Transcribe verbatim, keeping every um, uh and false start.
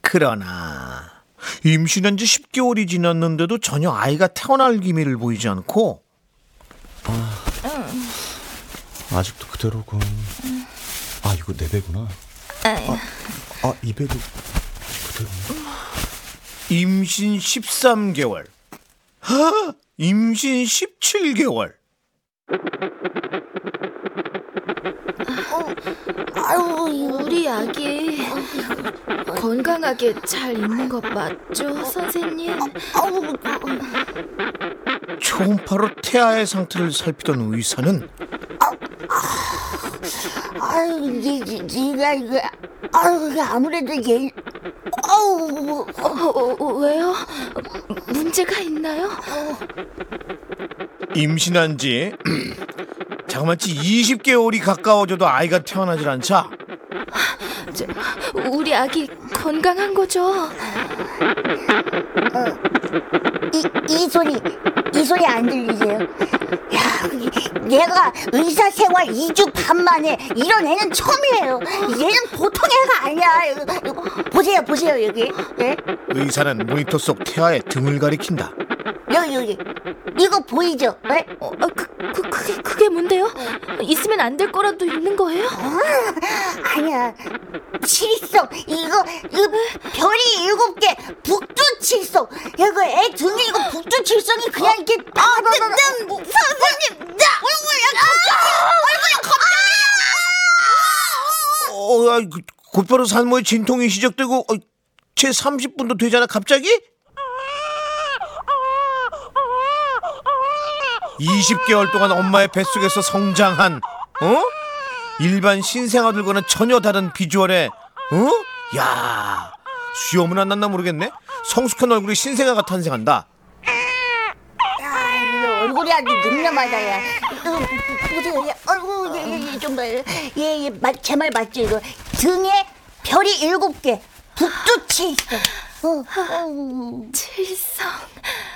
그러나 임신한 지 십 개월이 지났는데도 전혀 아이가 태어날 기미를 보이지 않고. 아, 아직도 그대로군. 아, 이거 내 배구나. 아, 아, 이 배도 그대로네. 임신 십삼 개월, 하, 임신 십칠 개월. 아유, 우리 아기 건강하게 잘 있는 것 맞죠, 선생님? 초음파로 태아의 상태를 살피던 의사는 아유, 얘가 이거, 아유, 아무래도 얘, 아우, 어, 어, 왜요? 문제가 있나요? 임신한 지 자그마치 이십 개월이 가까워져도 아이가 태어나질 않자. 저, 우리 아기 건강한 거죠? 어, 이, 이 소리, 이 소리 안 들리세요? 야, 얘가 의사 생활 이 주 반 만에 이런 애는 처음이에요. 얘는 보통 애가 아니야. 보세요, 보세요, 여기. 예? 의사는 모니터 속 태아의 등을 가리킨다. 여기, 여기. 이거 보이죠? 예? 어, 그, 그, 그게, 그게 뭔데요? 있으면 안 될 거라도 있는 거예요? 아, 아니야. 칠성, 이거, 이거 별이 일곱 개, 북두칠성. 이거 애 등에 이거 북두칠성이 그냥 이렇게 아, 나, 나, 나, 선생님, 나 얼굴이야, 갑자기, 얼굴이 갑자기. 어, 아, 그, 곧바로 산모의 진통이 시작되고 어, 채 삼십 분도 되잖아. 갑자기? 이십 개월 동안 엄마의 뱃속에서 성장한 어? 일반 신생아들과는 전혀 다른 비주얼에 어? 야, 수염은 안 났나 모르겠네. 성숙한 얼굴의 신생아가 탄생한다. 야, 얼굴이 아주 능력하다, 야. 어, 보세요, 야. 아이고, 얘, 얘, 얘 좀 봐요. 얘, 얘, 제 말 맞죠, 이거? 등에 별이 일곱 개, 북두칠성. 어, 어. 칠성.